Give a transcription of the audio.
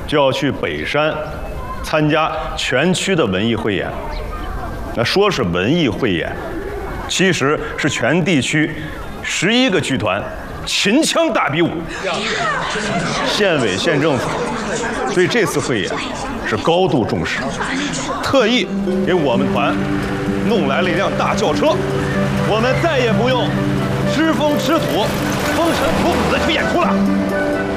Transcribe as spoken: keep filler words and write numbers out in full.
就要去北山参加全区的文艺汇演。那说是文艺汇演，其实是全地区十一个剧团秦腔大比武。县委县政府对这次汇演是高度重视，特意给我们团弄来了一辆大轿车，我们再也不用吃风吃土、风尘仆仆的去演出了。